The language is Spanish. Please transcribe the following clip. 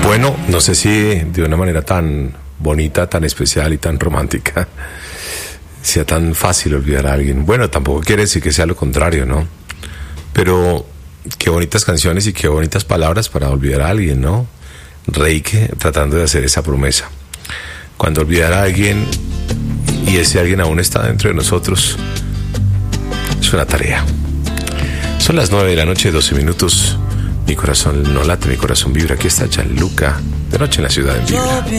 Bueno, no sé si de una manera tan bonita, tan especial y tan romántica sea tan fácil olvidar a alguien. Bueno, tampoco quiere decir que sea lo contrario, ¿no? Pero qué bonitas canciones y qué bonitas palabras para olvidar a alguien, ¿no? Reike tratando de hacer esa promesa. Cuando olvidar a alguien y ese alguien aún está dentro de nosotros, es una tarea. Son las 9:12 p.m. Mi corazón no late, mi corazón vibra. Aquí está Gianluca, de noche en la ciudad en Vibra.